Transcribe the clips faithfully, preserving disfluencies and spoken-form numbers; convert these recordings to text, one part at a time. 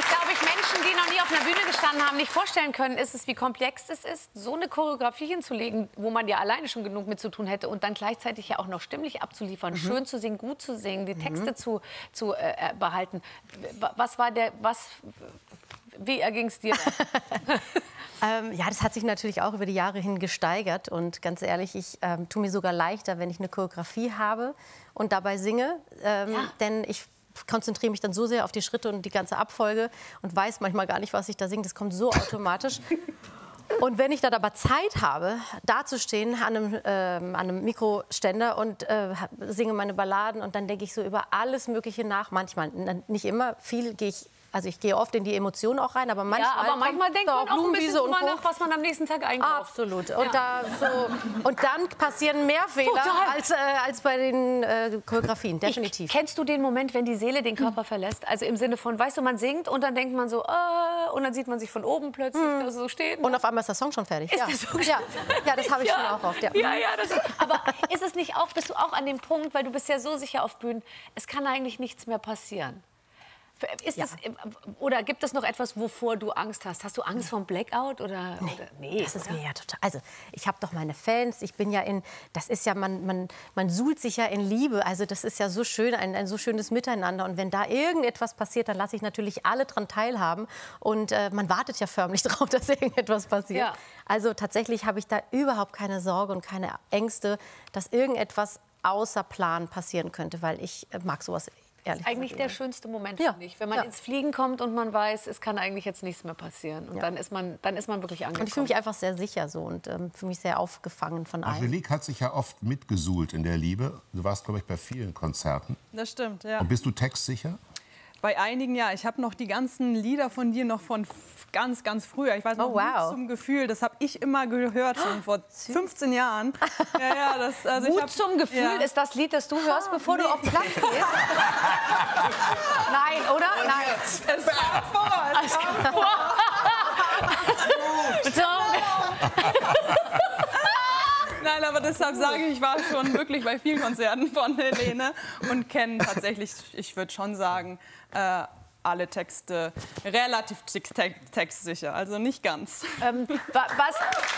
glaube ich, Menschen, die noch nie auf einer Bühne gestanden haben, nicht vorstellen können, ist es, wie komplex es ist, so eine Choreografie hinzulegen, wo man ja alleine schon genug mit zu tun hätte und dann gleichzeitig ja auch noch stimmlich abzuliefern, mhm. schön zu singen, gut zu singen, die Texte mhm. zu, zu äh, behalten. Was war der, was, wie erging es dir? ähm, ja, das hat sich natürlich auch über die Jahre hin gesteigert und ganz ehrlich, ich ähm, tue mir sogar leichter, wenn ich eine Choreografie habe und dabei singe, ähm, ja. denn ich konzentriere mich dann so sehr auf die Schritte und die ganze Abfolge und weiß manchmal gar nicht, was ich da singe. Das kommt so automatisch. Und wenn ich dann aber Zeit habe, dazustehen an einem, ähm, an einem Mikroständer und äh, singe meine Balladen und dann denke ich so über alles Mögliche nach. Manchmal, nicht immer, viel gehe ich. Also ich gehe oft in die Emotionen auch rein, aber manchmal, ja, aber manchmal denkt man auch ein bisschen drüber nach, was man am nächsten Tag einkauft. Absolut. Und, ja. da so, und dann passieren mehr Fehler als, äh, als bei den äh, Choreografien, definitiv. Ich, kennst du den Moment, wenn die Seele den Körper hm. verlässt? Also im Sinne von, weißt du, man singt und dann denkt man so, äh, und dann sieht man sich von oben plötzlich hm. da so stehen. Und auf einmal ist der Song schon fertig. Ist ja. der Song ja. ja, das habe ich ja. schon auch oft. Ja, ja, ja das ist, aber ist es nicht auch, bist du auch an dem Punkt, weil du bist ja so sicher auf Bühnen, es kann eigentlich nichts mehr passieren? Ist ja. das, oder gibt es noch etwas, wovor du Angst hast? Hast du Angst vor einem Blackout? Oder, nee, oder? nee, das ist oder? mir ja total... Also, ich habe doch meine Fans, ich bin ja in... Das ist ja, man, man, man suhlt sich ja in Liebe. Also, das ist ja so schön, ein, ein so schönes Miteinander. Und wenn da irgendetwas passiert, dann lasse ich natürlich alle dran teilhaben. Und äh, man wartet ja förmlich drauf, dass irgendetwas passiert. Ja. Also, tatsächlich habe ich da überhaupt keine Sorge und keine Ängste, dass irgendetwas außer Plan passieren könnte, weil ich äh, mag sowas. Ehrlich eigentlich gesagt, der schönste Moment, ja. finde ich. Wenn man ja. ins Fliegen kommt und man weiß, es kann eigentlich jetzt nichts mehr passieren. Und ja. dann, ist man, dann ist man wirklich angekommen. Und ich fühle mich einfach sehr sicher so und ähm, fühle mich sehr aufgefangen von allen. Angelique hat sich ja oft mitgesuhlt in der Liebe. Du warst, glaube ich, bei vielen Konzerten. Das stimmt, ja. Und bist du textsicher? Bei einigen, ja. Ich habe noch die ganzen Lieder von dir noch von ganz, ganz früher. Ich weiß noch, oh, wow. Mut zum Gefühl, das habe ich immer gehört, schon vor fünfzehn Jahren. Ja, ja, das, also Mut ich hab, zum Gefühl ja. ist das Lied, das du hörst, ah, bevor nee. du auf den Platz gehst? Nein, oder? Nein. Es kam vor, es kam vor. Nein, aber deshalb sage ich, ich war schon wirklich bei vielen Konzerten von Helene und kenne tatsächlich, ich würde schon sagen, äh, alle Texte relativ te te textsicher, also nicht ganz. Ähm, wa was?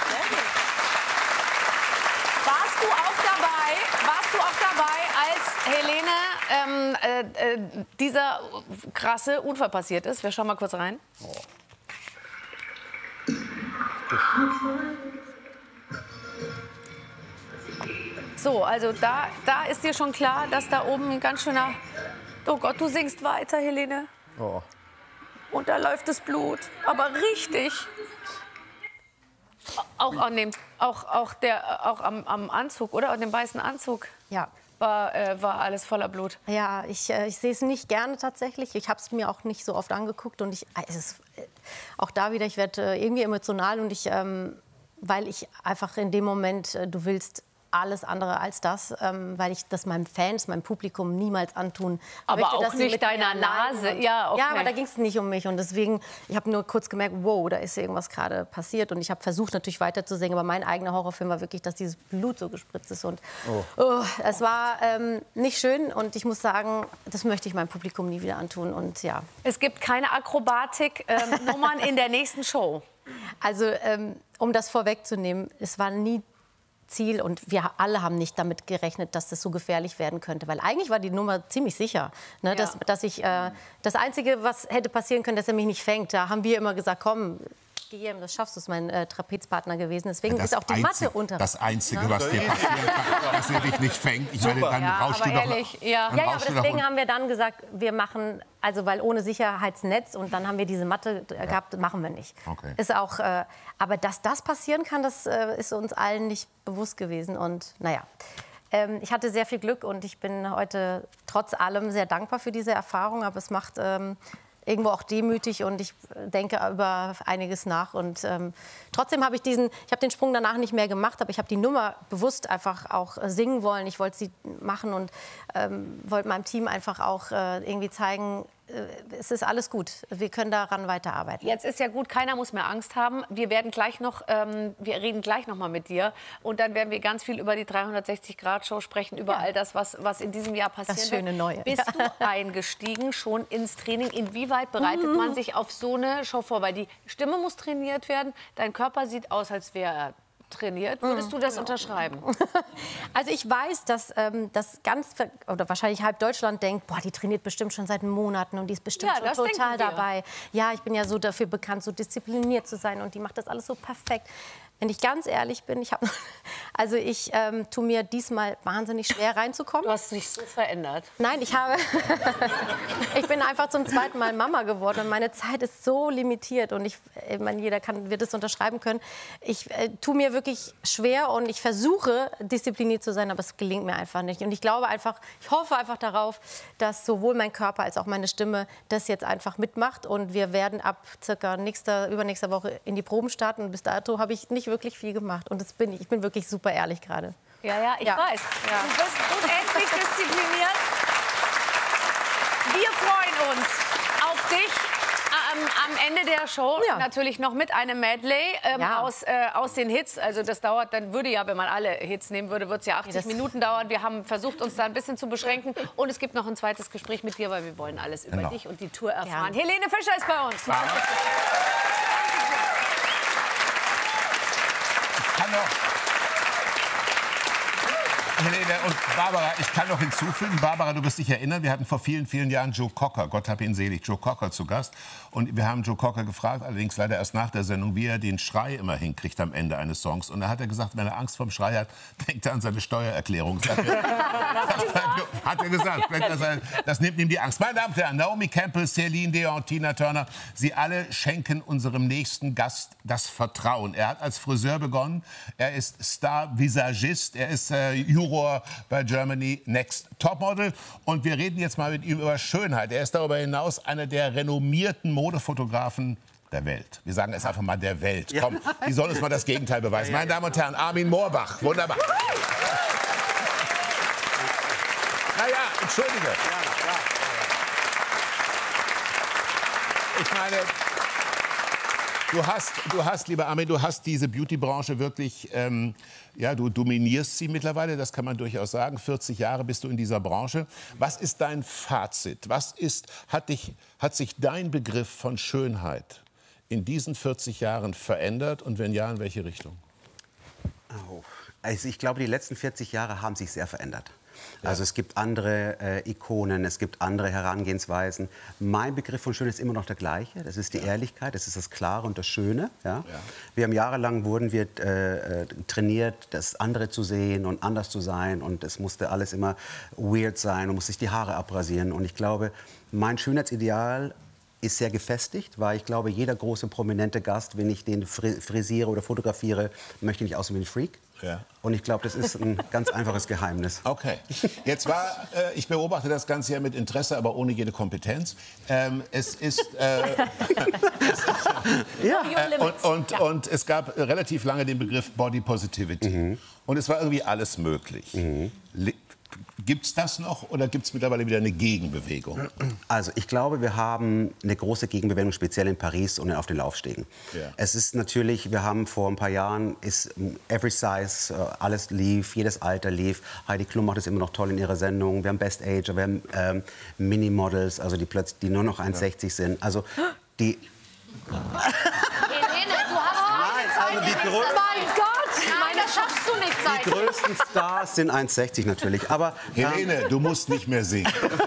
Warst du auch dabei, warst du auch dabei, als Helene ähm, äh, äh, dieser krasse Unfall passiert ist? Wir schauen mal kurz rein. Oh. So, also da, da ist dir schon klar, dass da oben ein ganz schöner... Oh Gott, du singst weiter, Helene. Oh. Und da läuft das Blut. Aber richtig. Auch, an dem, auch, auch, der, auch am, am Anzug, oder? An dem weißen Anzug. Ja. War, äh, war alles voller Blut. Ja, ich, äh, ich sehe es nicht gerne tatsächlich. Ich habe es mir auch nicht so oft angeguckt. Und ich, es ist, äh, auch da wieder, ich werde äh, irgendwie emotional. Und ich, ähm, weil ich einfach in dem Moment, äh, du willst alles andere als das, ähm, weil ich das meinen Fans, meinem Publikum niemals antun aber möchte. Aber auch nicht deiner Nase. Ja, okay. ja, aber da ging es nicht um mich. Und deswegen, ich habe nur kurz gemerkt, wow, da ist irgendwas gerade passiert. Und ich habe versucht, natürlich weiter zu singen. Aber mein eigener Horrorfilm war wirklich, dass dieses Blut so gespritzt ist. Und oh. Oh, es war ähm, nicht schön. Und ich muss sagen, das möchte ich meinem Publikum nie wieder antun. Und ja. Es gibt keine Akrobatik-Nummern ähm, in der nächsten Show. Also, ähm, um das vorwegzunehmen, es war nie Ziel und wir alle haben nicht damit gerechnet, dass das so gefährlich werden könnte, weil eigentlich war die Nummer ziemlich sicher, ne, ja. dass, dass ich äh, das Einzige, was hätte passieren können, dass er mich nicht fängt. Da haben wir immer gesagt, komm, Guillaume, das schaffst du, ist mein äh, Trapezpartner gewesen. Deswegen ja, ist auch die Einzige, Matte unter. Das Einzige, was dir passieren kann, dass er dich nicht fängt. Ich meine, dann ja, rauschst aber du doch. Ehrlich, ja. Ja, ja, aber deswegen haben wir dann gesagt, wir machen, also weil ohne Sicherheitsnetz und dann haben wir diese Matte gehabt, machen wir nicht. Okay. Ist auch, äh, aber dass das passieren kann, das äh, ist uns allen nicht bewusst gewesen. Und naja, ähm, ich hatte sehr viel Glück und ich bin heute trotz allem sehr dankbar für diese Erfahrung. Aber es macht ähm, irgendwo auch demütig und ich denke über einiges nach. Und ähm, trotzdem habe ich diesen, ich habe den Sprung danach nicht mehr gemacht, aber ich habe die Nummer bewusst einfach auch singen wollen. Ich wollte sie machen und ähm, wollte meinem Team einfach auch äh, irgendwie zeigen, es ist alles gut. Wir können daran weiterarbeiten. Jetzt ist ja gut, keiner muss mehr Angst haben. Wir werden gleich noch, ähm, wir reden gleich noch mal mit dir. Und dann werden wir ganz viel über die dreihundertsechzig Grad Show sprechen, über ja. all das, was, was in diesem Jahr passiert. Das schöne Neue. Bist du eingestiegen schon ins Training? Inwieweit bereitet mhm. man sich auf so eine Show vor? Weil die Stimme muss trainiert werden. Dein Körper sieht aus, als wäre er trainiert. Würdest du das unterschreiben? Also ich weiß, dass ähm, das ganz, oder wahrscheinlich halb Deutschland denkt, boah, die trainiert bestimmt schon seit Monaten und die ist bestimmt ja, schon total dabei. Ja, ich bin ja so dafür bekannt, so diszipliniert zu sein und die macht das alles so perfekt. Wenn ich ganz ehrlich bin, ich habe, also ich ähm, tue mir diesmal wahnsinnig schwer reinzukommen. Du hast dich so verändert. Nein, ich habe, ich bin einfach zum zweiten Mal Mama geworden und meine Zeit ist so limitiert und ich, ich meine, jeder kann, wird es unterschreiben können. Ich äh, tue mir wirklich schwer und ich versuche diszipliniert zu sein, aber es gelingt mir einfach nicht. Und ich glaube einfach, ich hoffe einfach darauf, dass sowohl mein Körper als auch meine Stimme das jetzt einfach mitmacht und wir werden ab circa nächster, übernächster Woche in die Proben starten und bis dato habe ich nicht wirklich viel gemacht und das bin ich. Ich bin wirklich super ehrlich gerade. Ja, ja, ich ja. weiß. Ja. Du bist unendlich diszipliniert. Wir freuen uns auf dich ähm, am Ende der Show. Ja. Natürlich noch mit einem Medley ähm, ja. aus, äh, aus den Hits. Also das dauert, dann würde ja, wenn man alle Hits nehmen würde, würde es ja achtzig Minuten dauern. Wir haben versucht, uns da ein bisschen zu beschränken. Und es gibt noch ein zweites Gespräch mit dir, weil wir wollen alles über genau. dich und die Tour erfahren. Ja. Helene Fischer ist bei uns. Ja. Helene und Barbara, ich kann noch hinzufügen, Barbara, du wirst dich erinnern, wir hatten vor vielen, vielen Jahren Joe Cocker, Gott hab ihn selig, Joe Cocker zu Gast. Und wir haben Joe Cocker gefragt, allerdings leider erst nach der Sendung, wie er den Schrei immer hinkriegt am Ende eines Songs. Und da hat er gesagt, wenn er Angst vorm Schrei hat, denkt er an seine Steuererklärung. Das hat er, hat er gesagt, das, das nimmt ihm die Angst. Meine Damen und Herren, Naomi Campbell, Celine Dion, Tina Turner, sie alle schenken unserem nächsten Gast das Vertrauen. Er hat als Friseur begonnen, er ist Star-Visagist, er ist äh, Juror bei Germany Next Topmodel. Und wir reden jetzt mal mit ihm über Schönheit. Er ist darüber hinaus einer der renommierten Modefotografen der Welt. Wir sagen es einfach mal der Welt. Ja. Komm, die sollen uns mal das Gegenteil beweisen. Meine Damen und Herren, Armin Moorbach. Wunderbar. Naja, entschuldige. Ich meine, du hast, du hast, lieber Armin, du hast diese Beauty-Branche wirklich, ähm, ja, du dominierst sie mittlerweile, das kann man durchaus sagen. vierzig Jahre bist du in dieser Branche. Was ist dein Fazit? Was ist, hat, dich, hat sich dein Begriff von Schönheit in diesen vierzig Jahren verändert und wenn ja, in welche Richtung? Oh. Also ich glaube, die letzten vierzig Jahre haben sich sehr verändert. Ja. Also es gibt andere äh, Ikonen, es gibt andere Herangehensweisen. Mein Begriff von Schönheit ist immer noch der gleiche. Das ist die ja. Ehrlichkeit, das ist das Klare und das Schöne. Ja? Ja. Wir haben jahrelang wurden wir äh, trainiert, das andere zu sehen und anders zu sein. Und es musste alles immer weird sein und musste sich die Haare abrasieren. Und ich glaube, mein Schönheitsideal ist sehr gefestigt, weil ich glaube, jeder große prominente Gast, wenn ich den frisiere oder fotografiere, möchte nicht aussehen wie ein Freak. Ja. Und ich glaube, das ist ein ganz einfaches Geheimnis. Okay. Jetzt war, äh, ich beobachte das Ganze ja mit Interesse, aber ohne jede Kompetenz. Ähm, es ist, äh, es ist ja. äh, und, und, ja. und es gab relativ lange den Begriff Body Positivity. Mhm. Und es war irgendwie alles möglich. Mhm. Gibt es das noch oder gibt es mittlerweile wieder eine Gegenbewegung? Also ich glaube, wir haben eine große Gegenbewegung, speziell in Paris und auf den Laufstegen. Ja. Es ist natürlich, wir haben vor ein paar Jahren, ist every size, alles lief, jedes Alter lief. Heidi Klum macht es immer noch toll in ihrer Sendung. Wir haben Best Age, wir haben ähm, Mini-Models, also die, plötzlich, die nur noch eins Komma sechzig ja. sind. Also die... Helene, du hast Nein, also die Grund mein Gott! Nein, das schaffst du nicht, Die größten Stars sind eins Komma sechzig natürlich, aber... Helene, ähm, du musst nicht mehr singen.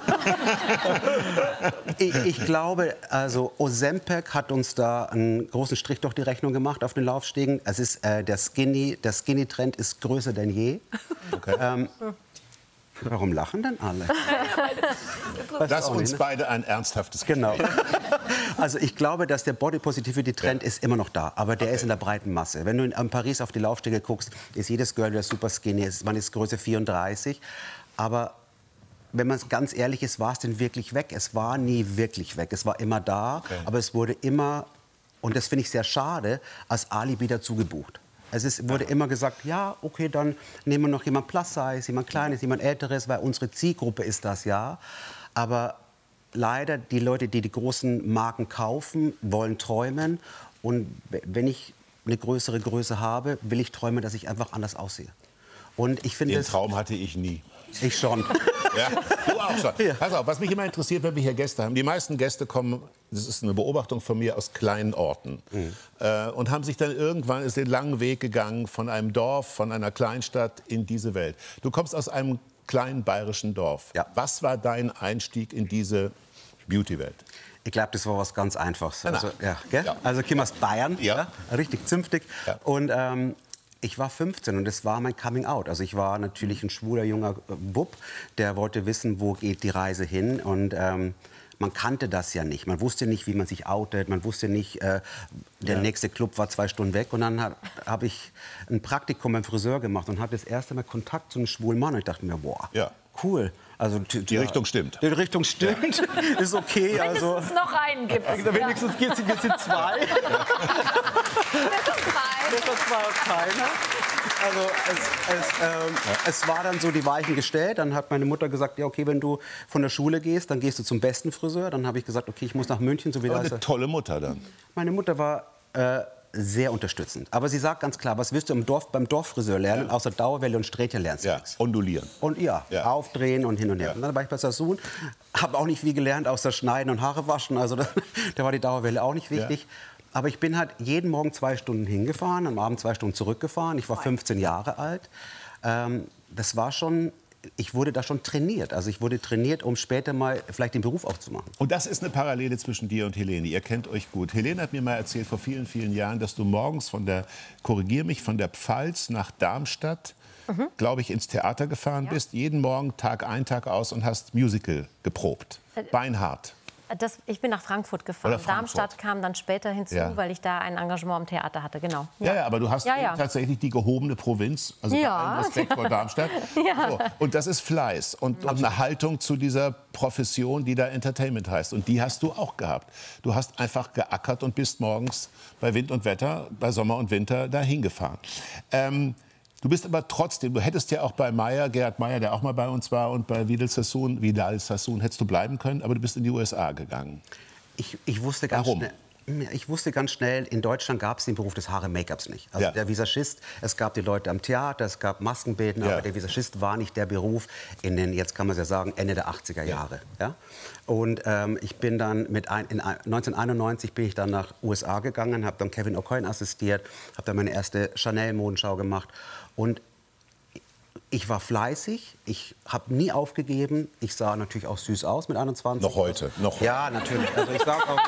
ich, ich glaube, also Ozempic hat uns da einen großen Strich durch die Rechnung gemacht auf den Laufstegen. Es ist, äh, der Skinny, der Skinny-Trend ist größer denn je. Okay. Ähm, Warum lachen denn alle? Lass uns ne? beide ein ernsthaftes Genau. Also ich glaube, dass der Body Positivity Trend ja. ist immer noch da, aber der okay. ist in der breiten Masse. Wenn du in, in Paris auf die Laufstege guckst, ist jedes Girl wieder super skinny, man ist Größe vierunddreißig, aber wenn man ganz ehrlich ist, war es denn wirklich weg? Es war nie wirklich weg, es war immer da, okay. aber es wurde immer, und das finde ich sehr schade, als Alibi dazu gebucht. Es ist, wurde immer gesagt, ja, okay, dann nehmen wir noch jemand Plus-Size, jemand Kleines, jemand Älteres, weil unsere Zielgruppe ist das, ja. Aber leider die Leute, die die großen Marken kaufen, wollen träumen. Und wenn ich eine größere Größe habe, will ich träumen, dass ich einfach anders aussehe. Und ich finde, den Traum hatte ich nie. Ich schon. Ja, du auch schon. Ja. Pass auf, was mich immer interessiert, wenn wir hier Gäste haben. Die meisten Gäste kommen, das ist eine Beobachtung von mir, aus kleinen Orten. Mhm. Äh, und haben sich dann irgendwann, ist den langen Weg gegangen von einem Dorf, von einer Kleinstadt in diese Welt. Du kommst aus einem kleinen bayerischen Dorf. Ja. Was war dein Einstieg in diese Beauty-Welt? Ich glaube, das war was ganz Einfaches. Also, ja, gell? Ja. Also ich komme aus Bayern, ja. Ja, richtig zünftig. Ja. Und ähm, ich war fünfzehn und das war mein Coming Out. Also ich war natürlich ein schwuler junger Bub, der wollte wissen, wo geht die Reise hin. Und ähm, man kannte das ja nicht. Man wusste nicht, wie man sich outet. Man wusste nicht, äh, der ja. nächste Club war zwei Stunden weg. Und dann habe hab ich ein Praktikum beim Friseur gemacht und hatte das erste Mal Kontakt zu einem schwulen Mann. Und ich dachte mir, boah, ja. cool. Also, die, die Richtung stimmt. Die Richtung stimmt, ja. ist okay. Wenn also, es noch einen gibt. Also, wenigstens gibt es jetzt zwei. Das sind zwei. Das ist zwei und keiner. Also es, es, ähm, ja. es war dann so die Weichen gestellt. Dann hat meine Mutter gesagt, ja okay, wenn du von der Schule gehst, dann gehst du zum besten Friseur. Dann habe ich gesagt, okay, ich muss nach München. So wie Aber das eine tolle Mutter dann. Meine Mutter war äh, sehr unterstützend. Aber sie sagt ganz klar, was willst du im Dorf, beim Dorffriseur lernen, ja. außer Dauerwelle und Strähche lernst du ja. nichts. Ondulieren. Und ja, ja, aufdrehen und hin und her. Ja. Und dann war ich bei Sassoon, habe auch nicht viel gelernt, außer Schneiden und Haare waschen. Also da, da war die Dauerwelle auch nicht wichtig. Ja. Aber ich bin halt jeden Morgen zwei Stunden hingefahren, am Abend zwei Stunden zurückgefahren. Ich war fünfzehn Jahre alt. Ähm, das war schon, ich wurde da schon trainiert. Also ich wurde trainiert, um später mal vielleicht den Beruf aufzumachen. Und das ist eine Parallele zwischen dir und Helene. Ihr kennt euch gut. Helene hat mir mal erzählt vor vielen, vielen Jahren, dass du morgens von der, korrigier mich, von der Pfalz nach Darmstadt, mhm. glaube ich, ins Theater gefahren ja. bist. Jeden Morgen, Tag ein, Tag aus und hast Musical geprobt. Äh, Beinhart. Das, ich bin nach Frankfurt gefahren. Frankfurt. Darmstadt kam dann später hinzu, ja. weil ich da ein Engagement im Theater hatte. Genau. Ja, ja, ja aber du hast ja, ja. tatsächlich die gehobene Provinz. Also ja. bei allem Respekt vor Darmstadt. Ja. So. Und das ist Fleiß und, und eine Haltung zu dieser Profession, die da Entertainment heißt. Und die hast du auch gehabt. Du hast einfach geackert und bist morgens bei Wind und Wetter, bei Sommer und Winter dahin gefahren. Ähm, Du bist aber trotzdem, du hättest ja auch bei Meyer, Gerhard Meyer, der auch mal bei uns war, und bei Vidal Sassoon, Vidal Sassoon, hättest du bleiben können, aber du bist in die U S A gegangen. Ich, ich wusste ganz Warum? schnell. Ich wusste ganz schnell, in Deutschland gab es den Beruf des Haare-Make-ups nicht. Also ja. der Visagist, es gab die Leute am Theater, es gab Maskenbildner, ja. aber der Visagist war nicht der Beruf in den, jetzt kann man es ja sagen, Ende der achtziger Jahre. Ja. Ja? Und ähm, ich bin dann mit ein, in neunzehnhunderteinundneunzig bin ich dann nach U S A gegangen, habe dann Kevin Aucoin assistiert, habe dann meine erste Chanel-Modenschau gemacht und ich war fleißig, ich habe nie aufgegeben. Ich sah natürlich auch süß aus mit einundzwanzig. Noch heute, noch heute. Ja, natürlich. Also ich sag auch.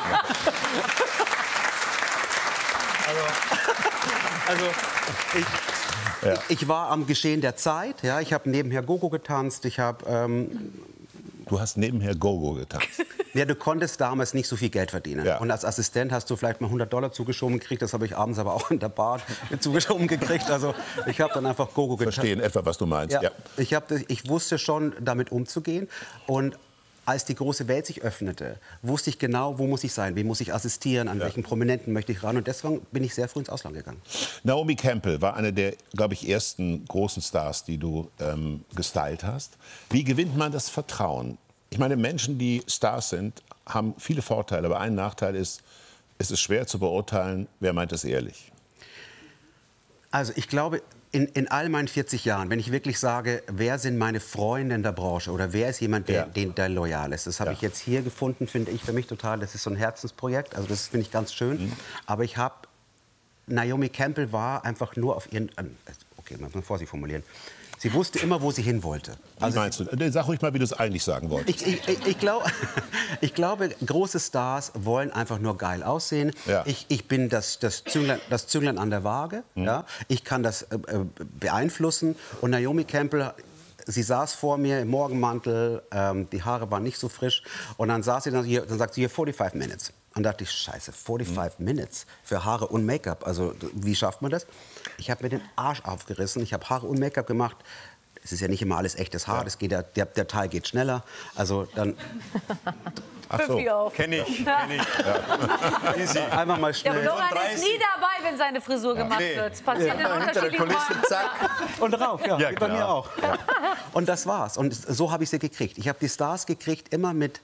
also, also ich, ja. ich, ich war am Geschehen der Zeit. Ja, ich habe nebenher Gogo getanzt. Ich habe ähm, Du hast nebenher Gogo getanzt. Ja, du konntest damals nicht so viel Geld verdienen. Ja. Und als Assistent hast du vielleicht mal hundert Dollar zugeschoben gekriegt. Das habe ich abends aber auch in der Bar zugeschoben gekriegt. Also ich habe dann einfach Gogo getanzt. Verstehen etwa, was du meinst. Ja, ja. Ich, hab, ich wusste schon, damit umzugehen. Und als die große Welt sich öffnete, wusste ich genau, wo muss ich sein, wem muss ich assistieren, an ja. welchen Prominenten möchte ich ran. Und deswegen bin ich sehr früh ins Ausland gegangen. Naomi Campbell war eine der, glaube ich, ersten großen Stars, die du ähm, gestylt hast. Wie gewinnt man das Vertrauen? Ich meine, Menschen, die Stars sind, haben viele Vorteile. Aber ein Nachteil ist, es ist schwer zu beurteilen, wer meint es ehrlich. Also ich glaube, in, in all meinen vierzig Jahren, wenn ich wirklich sage, wer sind meine Freunde in der Branche oder wer ist jemand, der, ja. den, der loyal ist. Das habe ja. ich jetzt hier gefunden, finde ich für mich total, das ist so ein Herzensprojekt. Also das finde ich ganz schön. Mhm. Aber ich habe, Naomi Campbell war einfach nur auf ihren, okay, man muss vorsichtig formulieren. Sie wusste immer, wo sie hin wollte. Also wie meinst du? Sag ruhig mal, wie du es eigentlich sagen wolltest. Ich, ich, ich, glaub, ich glaube, große Stars wollen einfach nur geil aussehen. Ja. Ich, ich bin das, das, Zünglein, das Zünglein an der Waage. Mhm. Ja? Ich kann das äh, beeinflussen. Und Naomi Campbell, sie saß vor mir im Morgenmantel, ähm, die Haare waren nicht so frisch. Und dann saß sie, dann, hier, dann sagt sie hier forty-five minutes. Und da dachte ich, scheiße, forty-five mhm. minutes für Haare und Make-up. Also wie schafft man das? Ich habe mir den Arsch aufgerissen. Ich habe Haare und Make-up gemacht. Es ist ja nicht immer alles echtes Haar. Das geht, der, der Teil geht schneller. Also dann... Ach so, kenne ich, kenn ich. Ja. Easy. Einfach mal schnell. Der Florian ist nie dabei, wenn seine Frisur gemacht nee. wird. Es passiert ja. in unterschiedlichen Kulissen, zack. Und rauf, ja, ja wie bei mir auch. Ja. Und das war's. Und so habe ich sie gekriegt. Ich habe die Stars gekriegt, immer mit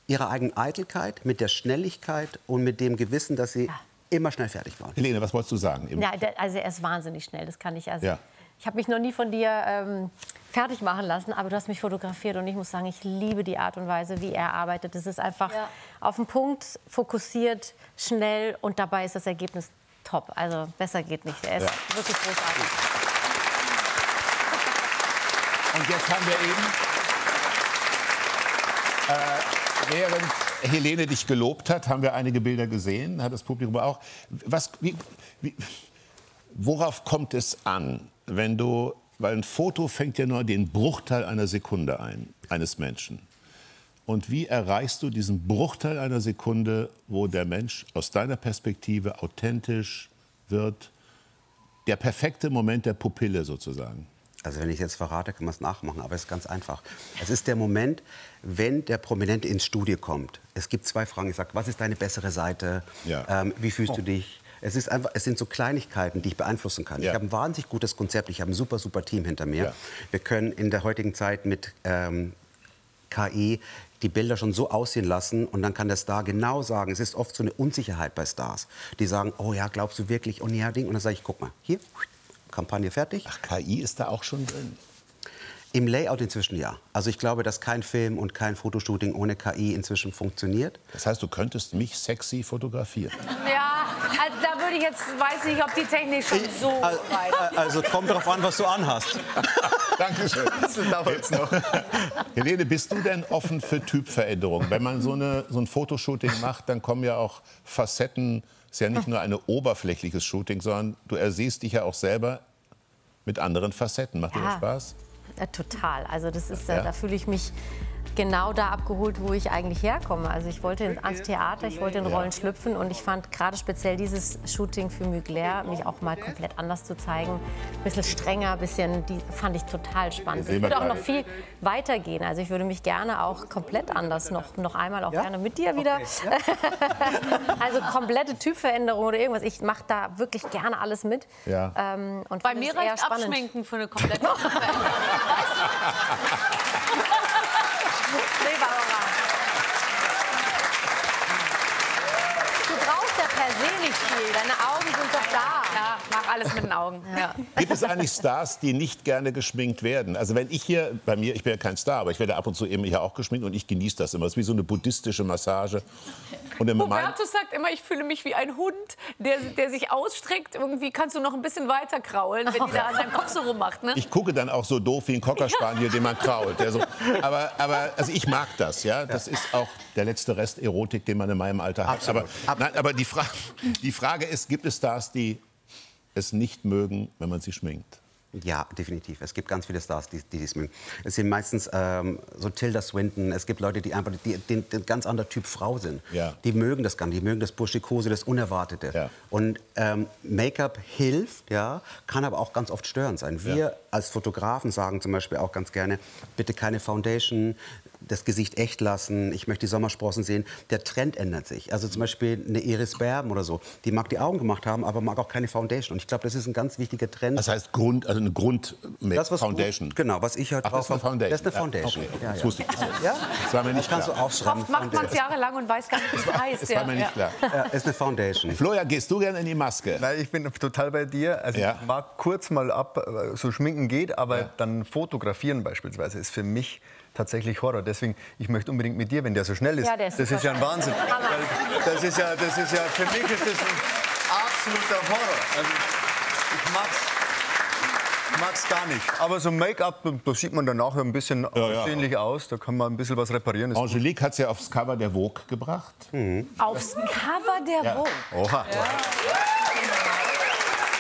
ihrer eigenen Eitelkeit, mit der Schnelligkeit und mit dem Gewissen, dass sie ja. immer schnell fertig waren. Helene, was wolltest du sagen? Ja, also er ist wahnsinnig schnell, das kann ich. Also, ja. Ich habe mich noch nie von dir ähm, fertig machen lassen, aber du hast mich fotografiert und ich muss sagen, ich liebe die Art und Weise, wie er arbeitet. Es ist einfach ja. auf den Punkt, fokussiert, schnell und dabei ist das Ergebnis top. Also besser geht nicht. Er ist ja. wirklich großartig. Und jetzt haben wir eben, äh, während Helene dich gelobt hat, haben wir einige Bilder gesehen, hat das Publikum auch. Was, wie, wie, worauf kommt es an, wenn du, weil ein Foto fängt ja nur den Bruchteil einer Sekunde ein, eines Menschen. Und wie erreichst du diesen Bruchteil einer Sekunde, wo der Mensch aus deiner Perspektive authentisch wird, der perfekte Moment der Pupille sozusagen? Also wenn ich jetzt verrate, kann man es nachmachen, aber es ist ganz einfach. Es ist der Moment, wenn der Prominente ins Studio kommt. Es gibt zwei Fragen. Ich sage, was ist deine bessere Seite? Ja. Ähm, wie fühlst oh. du dich? Es, ist einfach, es sind so Kleinigkeiten, die ich beeinflussen kann. Ja. Ich habe ein wahnsinnig gutes Konzept. Ich habe ein super, super Team hinter mir. Ja. Wir können in der heutigen Zeit mit ähm, K I die Bilder schon so aussehen lassen und dann kann der Star genau sagen, es ist oft so eine Unsicherheit bei Stars. Die sagen, oh ja, glaubst du wirklich? Und ja, Ding. Und dann sage ich, guck mal, hier, Kampagne fertig. Ach, K I ist da auch schon drin? Im Layout inzwischen ja. Also ich glaube, dass kein Film und kein Fotoshooting ohne K I inzwischen funktioniert. Das heißt, du könntest mich sexy fotografieren? Ja, also da würde ich jetzt, weiß nicht, ob die Technik schon so also, weit. Also kommt darauf an, was du anhast. Dankeschön. Das dauert noch. Helene, bist du denn offen für Typveränderungen? Wenn man so, eine, so ein Fotoshooting macht, dann kommen ja auch Facetten. Es ist ja nicht nur ein oberflächliches Shooting, sondern du ersiehst dich ja auch selber mit anderen Facetten. Macht dir das Spaß? Ja, total. Also das ist, ja. da fühle ich mich genau da abgeholt, wo ich eigentlich herkomme. Also ich wollte ans Theater, ich wollte in Rollen schlüpfen und ich fand gerade speziell dieses Shooting für Mugler, mich auch mal komplett anders zu zeigen, ein bisschen strenger, ein bisschen, die fand ich total spannend. Ich würde auch noch viel weiter gehen. Also ich würde mich gerne auch komplett anders, noch, noch einmal auch ja? gerne mit dir wieder. Okay. Ja. Also komplette Typveränderung oder irgendwas. Ich mache da wirklich gerne alles mit. Ja. Ähm, und bei mir reicht Abschminken für eine komplette Typveränderung. Nee, Barbara. Du brauchst ja per se nicht viel. Deine Augen sind doch da. Ja, mach alles mit den Augen. Ja. Gibt es eigentlich Stars, die nicht gerne geschminkt werden? Also wenn ich hier, bei mir, ich bin ja kein Star, aber ich werde ab und zu eben hier auch geschminkt und ich genieße das immer. Das ist wie so eine buddhistische Massage. Und Hubertus sagt immer, ich fühle mich wie ein Hund, der, der sich ausstreckt. Irgendwie kannst du noch ein bisschen weiter kraulen, wenn die da an deinem Kopf so rummacht. Ne? Ich gucke dann auch so doof wie ein Cocker Spaniel, den man krault. Der so, aber, aber also ich mag das. Ja? Das ist auch der letzte Rest Erotik, den man in meinem Alter hat. Aber, nein, aber die, Fra die Frage ist, gibt es Stars, die es nicht mögen, wenn man sie schminkt? Ja, definitiv. Es gibt ganz viele Stars, die, die dies mögen. Es sind meistens ähm, so Tilda Swinton. Es gibt Leute, die einfach die, die, die ein ganz anderer Typ Frau sind. Ja. Die mögen das gar nicht. Die mögen das Burschikose, das Unerwartete. Ja. Und ähm, Make-up hilft, ja, kann aber auch ganz oft störend sein. Wir ja. als Fotografen sagen zum Beispiel auch ganz gerne, bitte keine Foundation, das Gesicht echt lassen, ich möchte die Sommersprossen sehen. Der Trend ändert sich. Also zum Beispiel eine Iris Berben oder so, die mag die Augen gemacht haben, aber mag auch keine Foundation. Und ich glaube, das ist ein ganz wichtiger Trend. Das heißt Grund, also eine Grund-Foundation? Genau, was ich halt Ach, das ist eine Foundation? Das ist eine Foundation. Ja, okay. Ja, ja. Das wusste ich nicht. Ja? Das war mir nicht Kannst klar. du aufschreiben. Oft macht man es jahrelang und weiß gar nicht, wie es heißt. Das war mir nicht klar. Ja, ist eine Foundation. Florian, gehst du gerne in die Maske? Nein, ich bin total bei dir. Also ja. ich mag kurz mal ab, so schminken geht, aber ja. dann fotografieren beispielsweise ist für mich tatsächlich Horror. Deswegen, ich möchte unbedingt mit dir, wenn der so schnell ist. Ja, der ist das ist ja ein Wahnsinn. Weil das ist ja, das ist ja, für mich ist das ein absoluter Horror. Also, ich mag's. Ich mag's gar nicht. Aber so Make-up, da sieht man danach ein bisschen ja, ähnlich ja. aus. Da kann man ein bisschen was reparieren. Das Angelique hat es ja aufs Cover der Vogue gebracht. Mhm. Aufs Cover der ja. Vogue? Oha. Ja.